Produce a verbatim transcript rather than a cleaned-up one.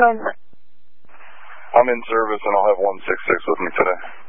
going? I'm in service and I'll have one six six with me today.